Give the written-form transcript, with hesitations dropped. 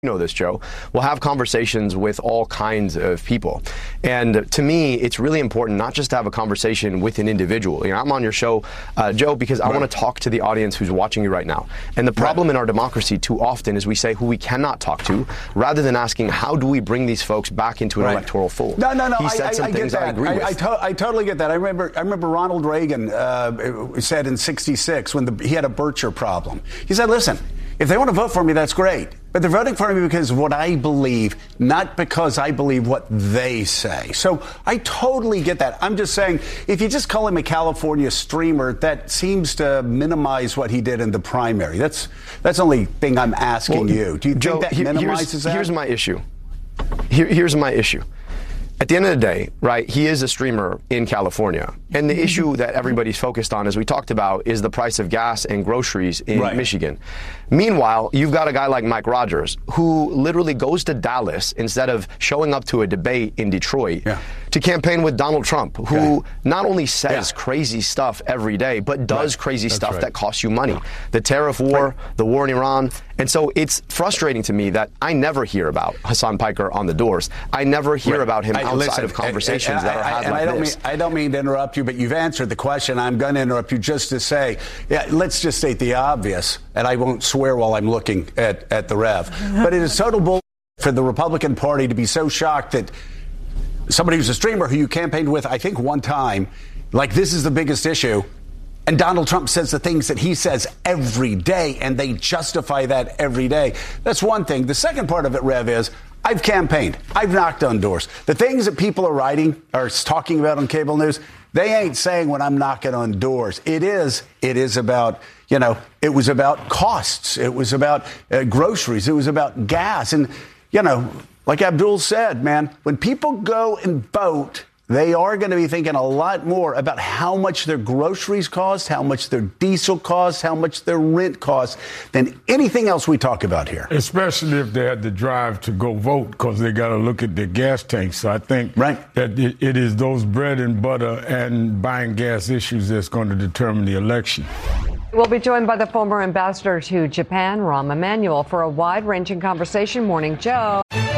You know this, Joe. We'll have conversations with all kinds of people. And to me, it's really important not just to have a conversation with an individual. You know, I'm on your show, Joe, because I want to talk to the audience who's watching you right now. And the problem in our democracy too often is we say who we cannot talk to, rather than asking how do we bring these folks back into an electoral fold. No. He said some things I agree with. I totally get that. I remember Ronald Reagan said in '66 when he had a Bircher problem. He said, listen, if they want to vote for me, that's great. But they're voting for me because of what I believe, not because I believe what they say. So I totally get that. I'm just saying, if you just call him a California streamer, that seems to minimize what he did in the primary. That's the only thing I'm asking you. Do you think that minimizes that? Here's my issue. Here's my issue. At the end of the day, right, he is a streamer in California. And the issue that everybody's focused on, as we talked about, is the price of gas and groceries in Michigan. Meanwhile, you've got a guy like Mike Rogers, who literally goes to Dallas instead of showing up to a debate in Detroit to campaign with Donald Trump, who not only says crazy stuff every day, but does crazy stuff that costs you money. The tariff war, the war in Iran. And so it's frustrating to me that I never hear about Hassan Piker on the doors. I never hear about him outside of conversations that are had like this. I don't mean to interrupt you, but you've answered the question. I'm going to interrupt you just to say, let's just state the obvious, and I won't swear while I'm looking at the Rev. But it is total bull for the Republican Party to be so shocked that somebody who's a streamer who you campaigned with, I think one time, like this is the biggest issue. And Donald Trump says the things that he says every day, and they justify that every day. That's one thing. The second part of it, Rev, is I've campaigned. I've knocked on doors. The things that people are writing or talking about on cable news, they ain't saying when I'm knocking on doors. It is about, it was about costs. It was about groceries. It was about gas. And, like Abdul said, man, when people go and vote, they are going to be thinking a lot more about how much their groceries cost, how much their diesel costs, how much their rent costs than anything else we talk about here. Especially if they had the drive to go vote because they got to look at their gas tanks. So I think that it is those bread and butter and buying gas issues that's going to determine the election. We'll be joined by the former ambassador to Japan, Rahm Emanuel, for a wide-ranging conversation. Morning, Joe.